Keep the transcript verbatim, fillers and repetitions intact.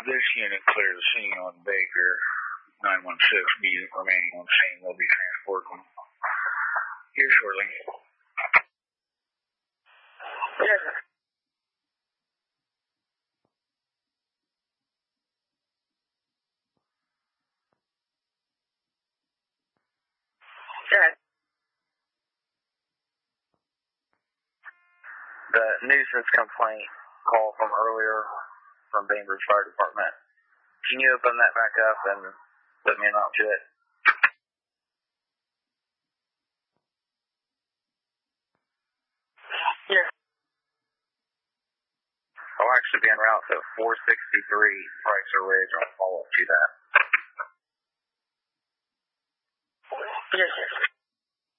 This unit clear the scene on Baker. nine one six B remaining on scene. They'll be transporting here shortly. Yes, sir. Yes. The nuisance complaint call from earlier from Bainbridge Fire Department. Can you open that back up and let me know to it? Yeah. I'll actually be en route to four sixty-three Pricer Ridge. I'll follow up to that. Yes, sir.